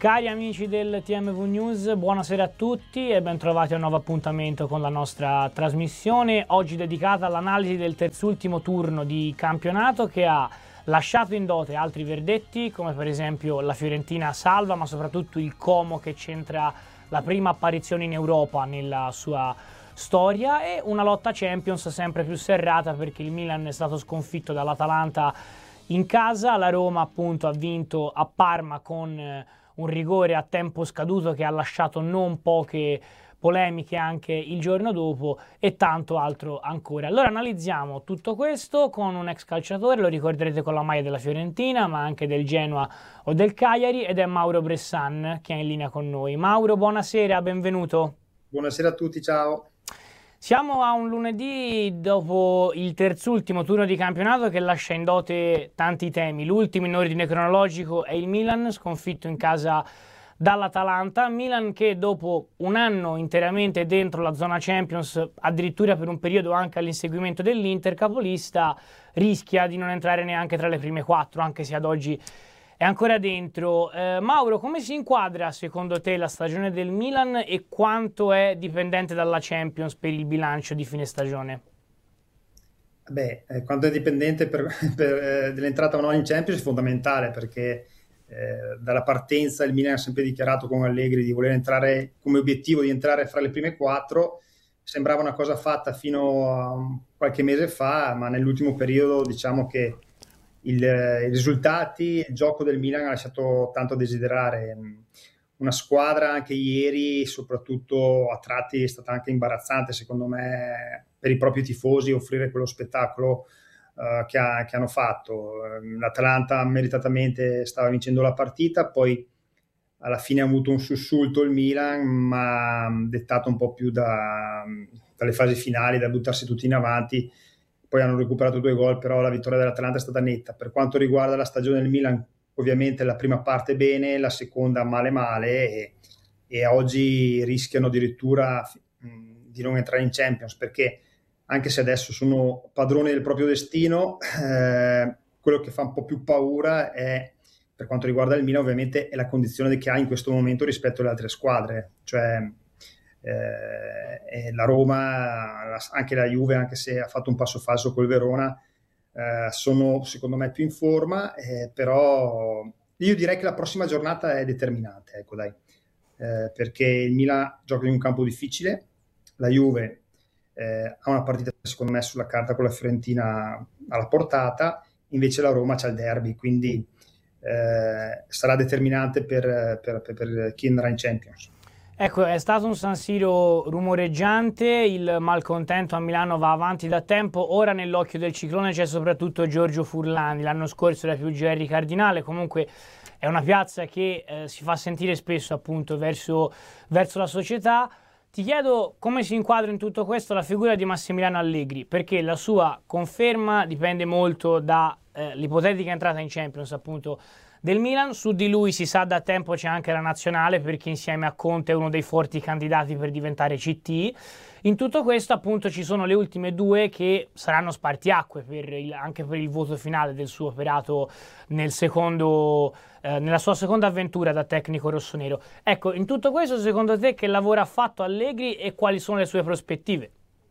Cari amici del TMV News, buonasera a tutti e ben trovati a un nuovo appuntamento con la nostra trasmissione, oggi dedicata all'analisi del terzultimo turno di campionato che ha lasciato in dote altri verdetti, come per esempio la Fiorentina salva, ma soprattutto il Como che centra la prima apparizione in Europa nella sua storia, e una lotta Champions sempre più serrata perché il Milan è stato sconfitto dall'Atalanta in casa, la Roma appunto ha vinto a Parma con un rigore a tempo scaduto che ha lasciato non poche polemiche anche il giorno dopo e tanto altro ancora. Allora analizziamo tutto questo con un ex calciatore, lo ricorderete con la maglia della Fiorentina ma anche del Genoa o del Cagliari, ed è Mauro Bressan che è in linea con noi. Mauro, buonasera, benvenuto. Buonasera a tutti, ciao. Siamo a un lunedì dopo il terzultimo turno di campionato che lascia in dote tanti temi. L'ultimo in ordine cronologico è il Milan, sconfitto in casa dall'Atalanta. Milan che dopo un anno interamente dentro la zona Champions, addirittura per un periodo anche all'inseguimento dell'Inter, capolista, rischia di non entrare neanche tra le prime quattro, anche se ad oggi è ancora dentro. Mauro, come si inquadra secondo te la stagione del Milan e quanto è dipendente dalla Champions per il bilancio di fine stagione? Quanto è dipendente dell'entrata o no in Champions è fondamentale, perché dalla partenza il Milan ha sempre dichiarato con Allegri di voler entrare, come obiettivo di entrare fra le prime quattro. Sembrava una cosa fatta fino a qualche mese fa, ma nell'ultimo periodo diciamo che i risultati, il gioco del Milan ha lasciato tanto a desiderare. Una squadra anche ieri, soprattutto a tratti, è stata anche imbarazzante secondo me per i propri tifosi offrire quello spettacolo che hanno fatto. L'Atalanta meritatamente stava vincendo la partita, poi alla fine ha avuto un sussulto il Milan, ma dettato un po' più dalle fasi finali, da buttarsi tutti in avanti. Poi hanno recuperato 2 gol, però la vittoria dell'Atalanta è stata netta. Per quanto riguarda la stagione del Milan, ovviamente la prima parte bene, la seconda male e oggi rischiano addirittura di non entrare in Champions, perché anche se adesso sono padroni del proprio destino, quello che fa un po' più paura è, per quanto riguarda il Milan, ovviamente è la condizione che ha in questo momento rispetto alle altre squadre, cioè la Roma, anche la Juve, anche se ha fatto un passo falso col Verona, sono secondo me più in forma, però io direi che la prossima giornata è determinante, ecco dai, perché il Milan gioca in un campo difficile, la Juve ha una partita secondo me sulla carta con la Fiorentina alla portata, invece la Roma c'ha il derby, quindi sarà determinante per chi andrà in Champions. Ecco, è stato un San Siro rumoreggiante, il malcontento a Milano va avanti da tempo, ora nell'occhio del ciclone c'è soprattutto Giorgio Furlani, l'anno scorso era più Gerry Cardinale, comunque è una piazza che si fa sentire spesso appunto verso la società. Ti chiedo come si inquadra in tutto questo la figura di Massimiliano Allegri, perché la sua conferma dipende molto dall'ipotetica entrata in Champions appunto del Milan. Su di lui si sa da tempo, c'è anche la nazionale perché insieme a Conte è uno dei forti candidati per diventare CT. In tutto questo appunto ci sono le ultime due che saranno spartiacque anche per il voto finale del suo operato nella sua seconda avventura da tecnico rossonero. Ecco, in tutto questo secondo te che lavoro ha fatto Allegri e quali sono le sue prospettive?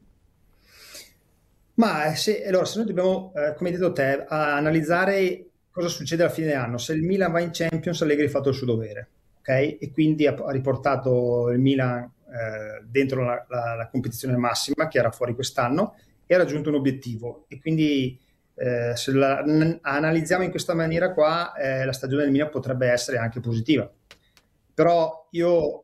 Se noi dobbiamo, come hai detto te, analizzare cosa succede alla fine anno. Se il Milan va in Champions, Allegri ha fatto il suo dovere, ok? E quindi ha riportato il Milan dentro la competizione massima che era fuori quest'anno e ha raggiunto un obiettivo. E quindi se la analizziamo in questa maniera qua, la stagione del Milan potrebbe essere anche positiva. Però io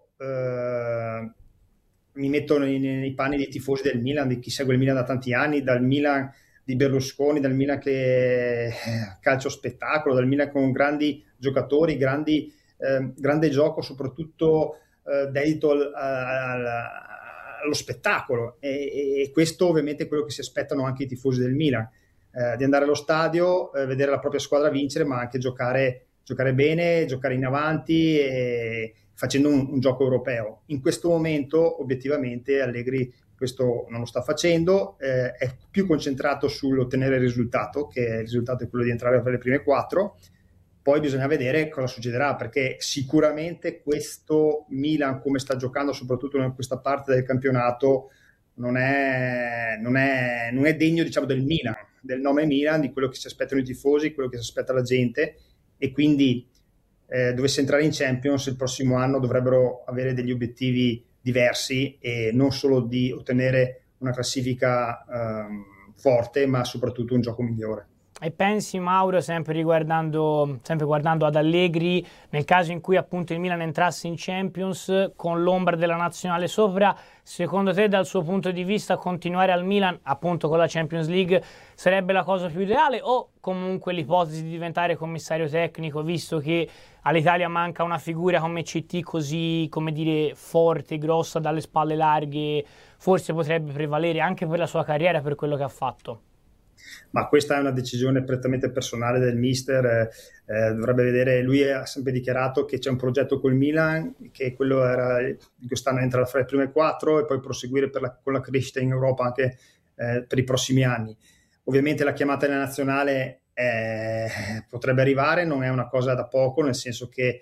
mi metto nei panni dei tifosi del Milan, di chi segue il Milan da tanti anni, dal Milan di Berlusconi, dal Milan che calcio spettacolo, dal Milan con grandi giocatori, grande gioco, soprattutto dedito allo spettacolo, e questo ovviamente è quello che si aspettano anche i tifosi del Milan, di andare allo stadio, vedere la propria squadra vincere, ma anche giocare bene, giocare in avanti e facendo un gioco europeo. In questo momento obiettivamente Allegri questo non lo sta facendo, è più concentrato sull'ottenere il risultato, che il risultato è quello di entrare per le prime 4, poi bisogna vedere cosa succederà, perché sicuramente questo Milan, come sta giocando soprattutto in questa parte del campionato, non è degno, diciamo, del Milan, del nome Milan, di quello che si aspettano i tifosi, quello che si aspetta la gente, e quindi dovesse entrare in Champions il prossimo anno dovrebbero avere degli obiettivi diversi, e non solo di ottenere una classifica forte, ma soprattutto un gioco migliore. E pensi, Mauro, sempre guardando ad Allegri, nel caso in cui appunto il Milan entrasse in Champions con l'ombra della nazionale sopra, secondo te dal suo punto di vista continuare al Milan appunto con la Champions League sarebbe la cosa più ideale, o comunque l'ipotesi di diventare commissario tecnico, visto che all'Italia manca una figura come CT così, come dire, forte, grossa, dalle spalle larghe, forse potrebbe prevalere anche per la sua carriera, per quello che ha fatto? Ma questa è una decisione prettamente personale del mister, dovrebbe vedere. Lui ha sempre dichiarato che c'è un progetto col Milan, che quello era di quest'anno entrare fra le prime 4 e poi proseguire con la crescita in Europa anche per i prossimi anni. Ovviamente la chiamata nella nazionale potrebbe arrivare, non è una cosa da poco, nel senso che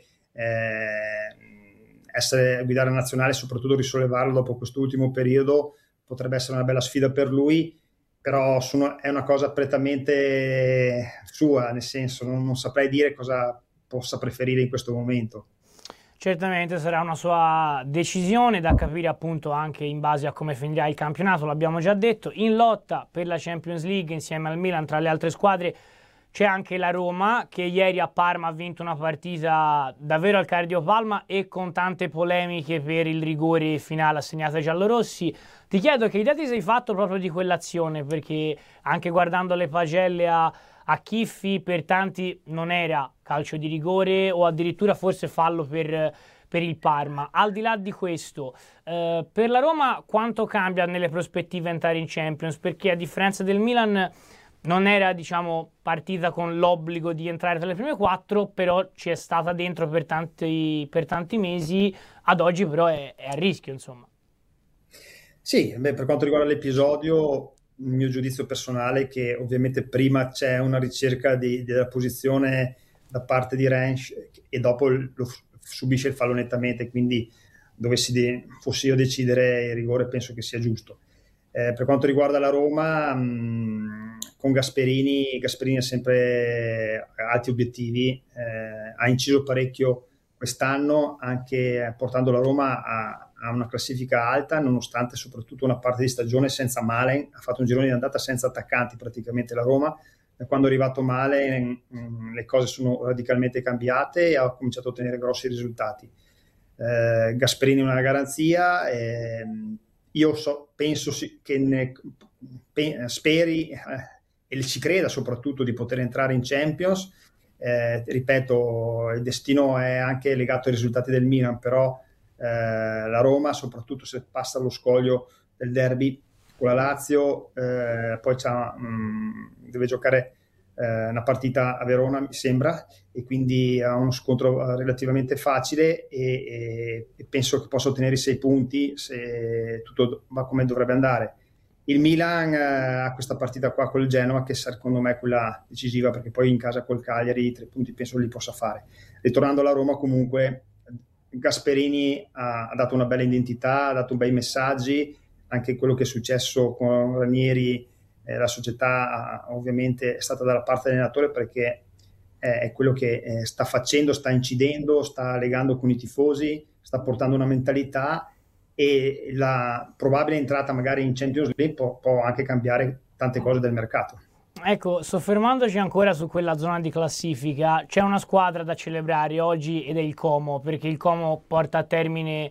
guidare la nazionale, soprattutto risollevarlo dopo quest'ultimo periodo, potrebbe essere una bella sfida per lui, però è una cosa prettamente sua, nel senso non saprei dire cosa possa preferire in questo momento. Certamente sarà una sua decisione, da capire appunto anche in base a come finirà il campionato, l'abbiamo già detto. In lotta per la Champions League insieme al Milan, tra le altre squadre, c'è anche la Roma, che ieri a Parma ha vinto una partita davvero al cardiopalma e con tante polemiche per il rigore finale assegnato ai giallorossi. Ti chiedo che idea ti sei fatto proprio di quell'azione, perché anche guardando le pagelle a Chiffi, per tanti non era calcio di rigore o addirittura forse fallo per il Parma. Al di là di questo, per la Roma quanto cambia nelle prospettive entrare in Champions? Perché a differenza del Milan non era, diciamo, partita con l'obbligo di entrare tra le prime 4, però ci è stata dentro per tanti mesi, ad oggi però è a rischio, insomma. Sì, per quanto riguarda l'episodio, il mio giudizio personale è che ovviamente prima c'è una ricerca della posizione da parte di Rensch e dopo subisce il fallo nettamente, quindi fossi io a decidere il rigore penso che sia giusto. Per quanto riguarda la Roma, con Gasperini ha sempre alti obiettivi, ha inciso parecchio quest'anno, anche portando la Roma a una classifica alta, nonostante soprattutto una parte di stagione senza Malen. Ha fatto un girone di andata senza attaccanti praticamente la Roma. Da quando è arrivato Malen le cose sono radicalmente cambiate e ha cominciato a ottenere grossi risultati. Gasperini è una garanzia. Io penso che speri e ci creda soprattutto di poter entrare in Champions. Ripeto, il destino è anche legato ai risultati del Milan, però la Roma, soprattutto se passa allo scoglio del derby con la Lazio, poi deve giocare una partita a Verona, mi sembra, e quindi ha uno scontro relativamente facile e penso che possa ottenere i 6 punti se tutto va come dovrebbe andare. Il Milan ha questa partita qua col Genoa che secondo me è quella decisiva, perché poi in casa col Cagliari 3 punti penso li possa fare. Ritornando alla Roma, comunque Gasperini ha dato una bella identità, ha dato bei messaggi, anche quello che è successo con Ranieri, la società ovviamente è stata dalla parte dell'allenatore, perché è quello che sta facendo, sta incidendo, sta legando con i tifosi, sta portando una mentalità, e la probabile entrata magari in Champions League può anche cambiare tante cose del mercato. Ecco, soffermandoci ancora su quella zona di classifica, c'è una squadra da celebrare oggi ed è il Como, perché il Como porta a termine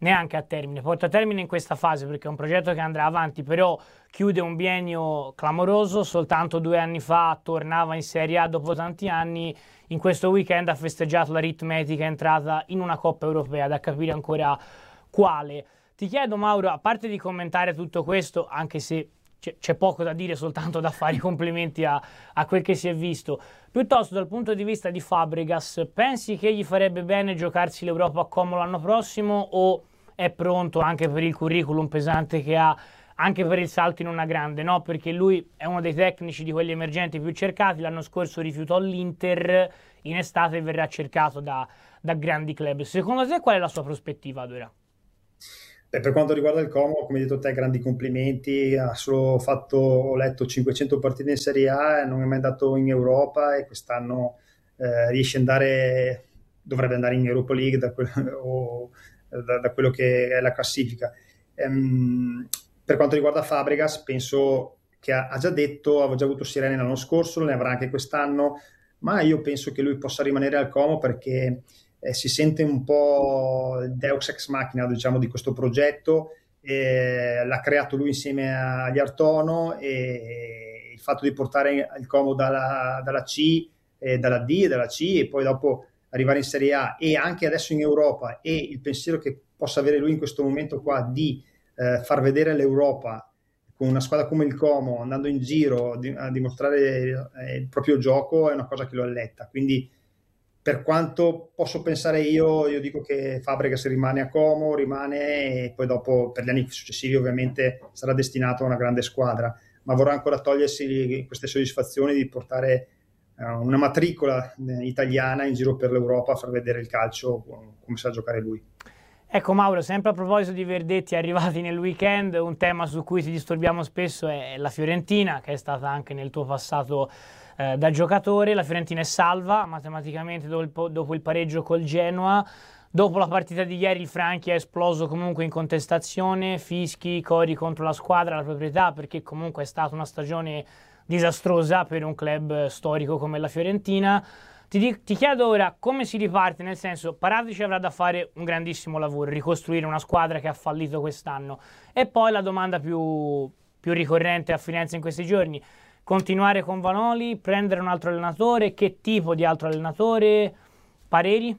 in questa fase, perché è un progetto che andrà avanti, però chiude un biennio clamoroso. Soltanto 2 anni fa tornava in Serie A dopo tanti anni, in questo weekend ha festeggiato l'aritmetica entrata in una Coppa Europea, da capire ancora quale. Ti chiedo, Mauro, a parte di commentare tutto questo, anche se c'è poco da dire, soltanto da fare i complimenti a quel che si è visto, piuttosto dal punto di vista di Fabregas, pensi che gli farebbe bene giocarsi l'Europa a Como l'anno prossimo, o è pronto anche per il curriculum pesante che ha, anche per il salto in una grande, no? Perché lui è uno dei tecnici di quelli emergenti più cercati, l'anno scorso rifiutò l'Inter in estate verrà cercato da grandi club. Secondo te qual è la sua prospettiva ad ora? Per quanto riguarda il Como, come hai detto te, grandi complimenti, ha solo fatto, ho letto, 500 partite in Serie A, non è mai andato in Europa e quest'anno riesce ad andare, dovrebbe andare in Europa League da quello che è la classifica. Per quanto riguarda Fabregas, penso che ha già detto, aveva già avuto sirene l'anno scorso, ne avrà anche quest'anno, ma io penso che lui possa rimanere al Como perché si sente un po' il Deus ex machina, diciamo, di questo progetto, l'ha creato lui insieme agli Artono, e il fatto di portare il Como dalla C, dalla D e dalla C, e poi dopo arrivare in Serie A e anche adesso in Europa, e il pensiero che possa avere lui in questo momento qua di far vedere l'Europa con una squadra come il Como, andando in giro a dimostrare il proprio gioco, è una cosa che lo alletta. Quindi per quanto posso pensare io dico che Fabregas rimane a Como, rimane, e poi dopo per gli anni successivi ovviamente sarà destinato a una grande squadra, ma vorrà ancora togliersi queste soddisfazioni di portare una matricola italiana in giro per l'Europa a far vedere il calcio come sa giocare lui. Ecco Mauro, sempre a proposito di verdetti arrivati nel weekend, un tema su cui ti disturbiamo spesso è la Fiorentina, che è stata anche nel tuo passato da giocatore. La Fiorentina è salva matematicamente dopo il pareggio col Genoa. Dopo la partita di ieri il Franchi è esploso comunque in contestazione, fischi, cori contro la squadra, la proprietà, perché comunque è stata una stagione disastrosa per un club storico come la Fiorentina. Ti chiedo ora come si riparte, nel senso, Paratici avrà da fare un grandissimo lavoro, ricostruire una squadra che ha fallito quest'anno, e poi la domanda più ricorrente a Firenze in questi giorni: continuare con Vanoli, prendere un altro allenatore, che tipo di altro allenatore, pareri?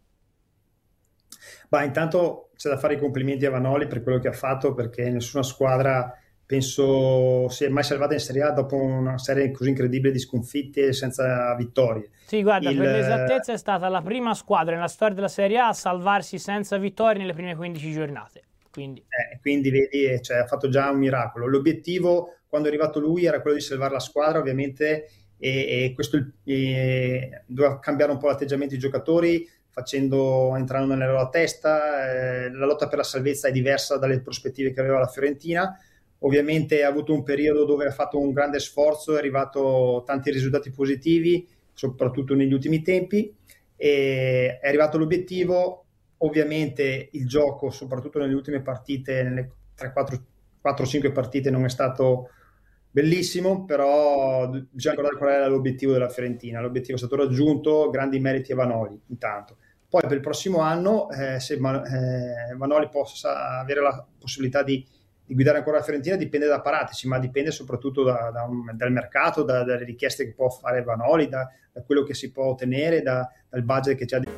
Intanto c'è da fare i complimenti a Vanoli per quello che ha fatto, perché nessuna squadra penso si è mai salvata in Serie A dopo una serie così incredibile di sconfitte senza vittorie. Sì, guarda, per l'esattezza è stata la prima squadra nella storia della Serie A a salvarsi senza vittorie nelle prime 15 giornate. Quindi vedi, cioè, ha fatto già un miracolo. L'obiettivo, quando è arrivato lui, era quello di salvare la squadra, ovviamente, e questo doveva cambiare un po' l'atteggiamento dei giocatori, entrando nella loro testa. La lotta per la salvezza è diversa dalle prospettive che aveva la Fiorentina. Ovviamente ha avuto un periodo dove ha fatto un grande sforzo, è arrivato tanti risultati positivi, soprattutto negli ultimi tempi, e è arrivato l'obiettivo. Ovviamente il gioco, soprattutto nelle ultime partite, nelle 4-5 partite, non è stato bellissimo, però bisogna ricordare qual era l'obiettivo della Fiorentina. L'obiettivo è stato raggiunto, grandi meriti a Vanoli intanto. Poi per il prossimo anno, se Vanoli possa avere la possibilità di guidare ancora la Fiorentina, dipende da Paratici, ma dipende soprattutto dal mercato, dalle richieste che può fare Vanoli, da quello che si può ottenere, dal budget che c'è.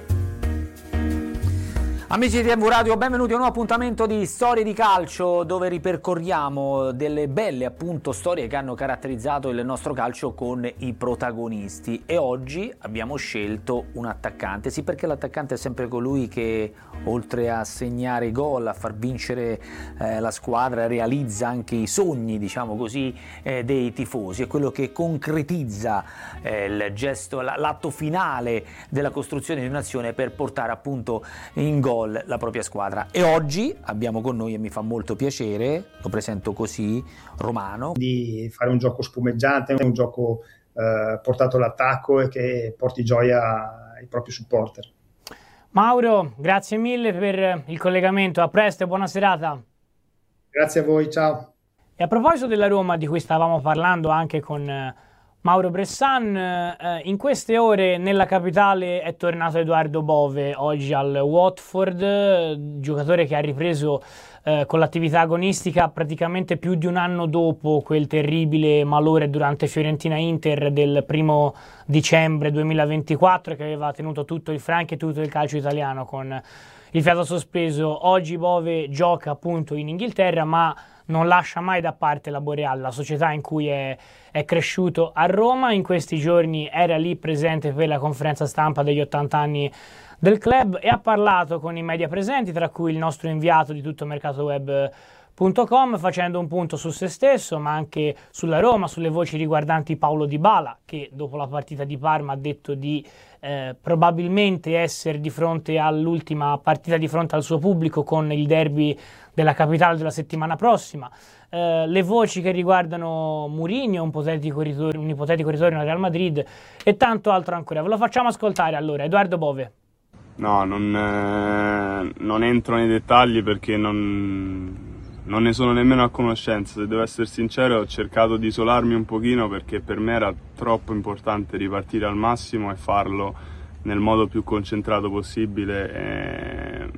Amici di TV Radio, benvenuti a un nuovo appuntamento di Storie di Calcio, dove ripercorriamo delle belle, appunto, storie che hanno caratterizzato il nostro calcio con i protagonisti. E oggi abbiamo scelto un attaccante, sì, perché l'attaccante è sempre colui che, oltre a segnare gol, a far vincere la squadra, realizza anche i sogni, diciamo così, dei tifosi. È quello che concretizza il gesto, l'atto finale della costruzione di un'azione per portare appunto in gol la propria squadra. E oggi abbiamo con noi, e mi fa molto piacere, lo presento così, Romano. Di fare un gioco spumeggiante, un gioco portato all'attacco e che porti gioia ai propri supporter. Mauro, grazie mille per il collegamento, a presto e buona serata. Grazie a voi, ciao. E a proposito della Roma, di cui stavamo parlando anche con Mauro Bressan, in queste ore nella capitale è tornato Edoardo Bove, oggi al Watford, giocatore che ha ripreso con l'attività agonistica praticamente più di un anno dopo quel terribile malore durante Fiorentina-Inter del 1° dicembre 2024, che aveva tenuto tutto il Franchi e tutto il calcio italiano con il fiato sospeso. Oggi Bove gioca appunto in Inghilterra, ma non lascia mai da parte la Boreal, la società in cui è cresciuto a Roma. In questi giorni era lì presente per la conferenza stampa degli 80 anni del club e ha parlato con i media presenti, tra cui il nostro inviato di tuttomercatoweb.it facendo un punto su se stesso, ma anche sulla Roma, sulle voci riguardanti Paulo Dybala, che dopo la partita di Parma ha detto di probabilmente essere di fronte all'ultima partita di fronte al suo pubblico con il derby della capitale della settimana prossima. Le voci che riguardano Mourinho, un ipotetico ritorno al Real Madrid e tanto altro ancora. Ve lo facciamo ascoltare allora, Edoardo Bove. No, non entro nei dettagli perché non ne sono nemmeno a conoscenza. Se devo essere sincero, ho cercato di isolarmi un pochino perché per me era troppo importante ripartire al massimo e farlo nel modo più concentrato possibile.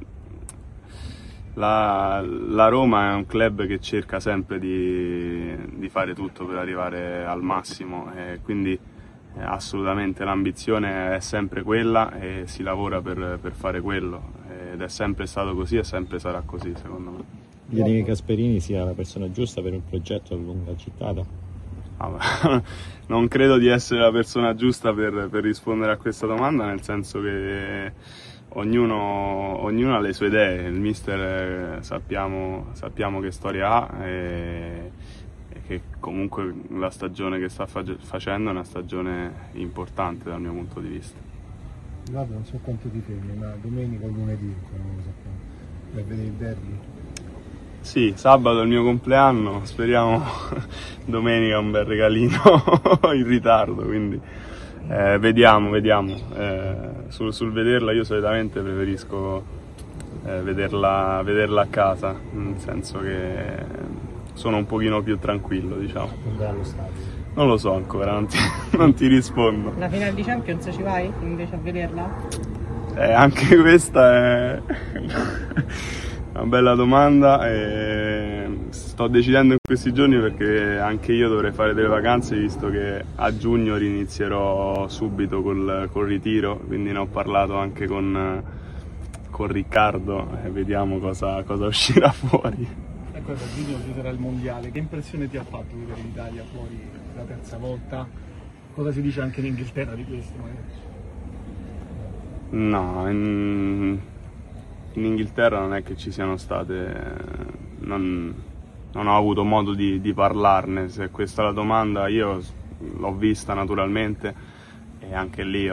La Roma è un club che cerca sempre di fare tutto per arrivare al massimo e quindi assolutamente l'ambizione è sempre quella e si lavora per fare quello ed è sempre stato così e sempre sarà così, secondo me. Credi che Gasperini sia la persona giusta per un progetto a lunga gittata? Non credo di essere la persona giusta per rispondere a questa domanda, nel senso che ognuno ha le sue idee. Il mister sappiamo che storia ha e che comunque la stagione che sta facendo è una stagione importante dal mio punto di vista. Guarda, non so quanto ti fermi, ma domenica o lunedì, non lo sappiamo, per vedere il derby? Sì, sabato è il mio compleanno, speriamo domenica un bel regalino in ritardo, quindi vediamo. Sul vederla io solitamente preferisco vederla a casa, nel senso che sono un pochino più tranquillo, diciamo. Allo stadio. Non lo so ancora, non ti rispondo. La finale di Champions ci vai invece a vederla? Anche questa è una bella domanda e sto decidendo in questi giorni perché anche io dovrei fare delle vacanze, visto che a giugno rinizierò subito col ritiro, quindi ne ho parlato anche con Riccardo e vediamo cosa uscirà fuori. Ecco, a giugno ci sarà il mondiale, che impressione ti ha fatto vedere l'Italia fuori la terza volta? Cosa si dice anche in Inghilterra di questo magari? No, in Inghilterra non è che ci siano state, non ho avuto modo di parlarne. Se questa è la domanda, io l'ho vista naturalmente e anche lì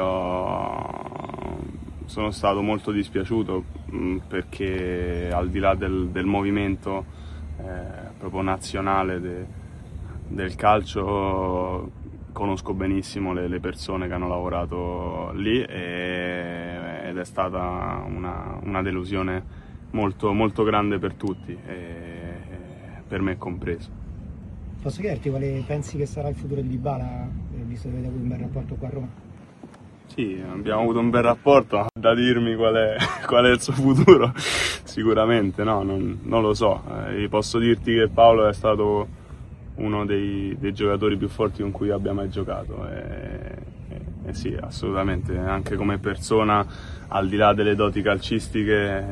sono stato molto dispiaciuto perché al di là del movimento proprio nazionale del calcio conosco benissimo le persone che hanno lavorato lì ed è stata una delusione molto, molto grande per tutti, per me compreso. Posso chiederti quale pensi che sarà il futuro di Dybala, visto che avete avuto un bel rapporto qua a Roma? Sì, abbiamo avuto un bel rapporto, da dirmi qual è il suo futuro, sicuramente no, non lo so. Posso dirti che Paolo è stato uno dei giocatori più forti con cui abbia mai giocato e sì, assolutamente, anche come persona, al di là delle doti calcistiche,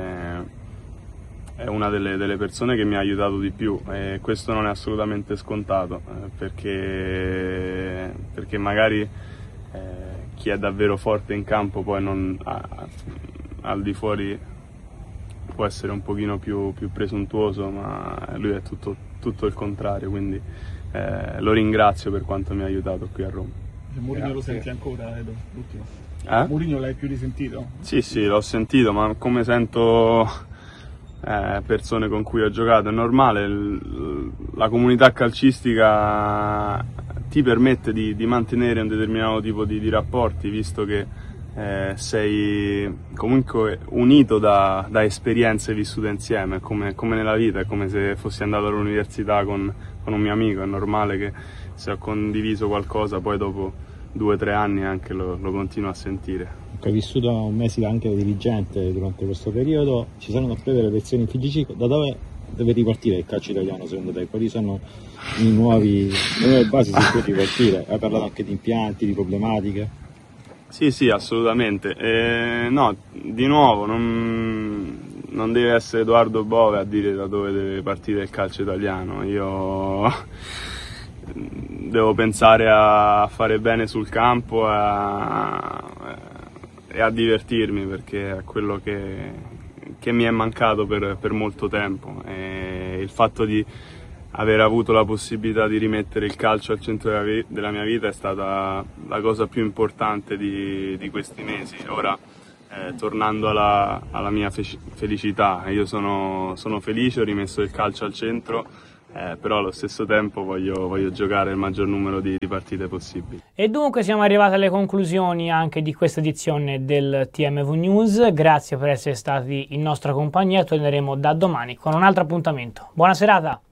è una delle persone che mi ha aiutato di più e questo non è assolutamente scontato, perché magari chi è davvero forte in campo poi al di fuori può essere un pochino più presuntuoso, ma lui è tutto il contrario, quindi lo ringrazio per quanto mi ha aiutato qui a Roma. Mourinho lo senti ancora, Edo? L'ultimo. Mourinho l'hai più risentito? Sì, l'ho sentito, ma come sento persone con cui ho giocato è normale, la comunità calcistica ti permette di mantenere un determinato tipo di rapporti, visto che sei comunque unito da esperienze vissute insieme, come nella vita, è come se fossi andato all'università con un mio amico, è normale che se ho condiviso qualcosa poi dopo 2 o 3 anni anche lo continuo a sentire. Hai vissuto un mese anche da dirigente durante questo periodo, ci saranno a breve le elezioni in FIGC, da dove deve ripartire il calcio italiano secondo te? Quali sono le nuove basi su cui ripartire? Hai parlato anche di impianti, di problematiche? Sì, assolutamente. No, di nuovo, non deve essere Edoardo Bove a dire da dove deve partire il calcio italiano. Io devo pensare a fare bene sul campo e a divertirmi, perché è quello che mi è mancato per molto tempo. il fatto di aver avuto la possibilità di rimettere il calcio al centro della mia vita è stata la cosa più importante di questi mesi. Ora, tornando alla mia felicità, io sono felice, ho rimesso il calcio al centro, però allo stesso tempo voglio giocare il maggior numero di partite possibili. E dunque siamo arrivati alle conclusioni anche di questa edizione del TMV News. Grazie per essere stati in nostra compagnia, torneremo da domani con un altro appuntamento. Buona serata!